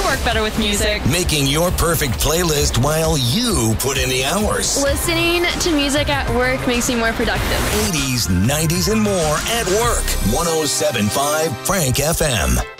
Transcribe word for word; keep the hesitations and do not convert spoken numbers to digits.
work better with music. Making your perfect playlist while you put in the hours. Listening to music at work makes me more productive. eighties, nineties, and more at work. one oh seven point five Frank F M.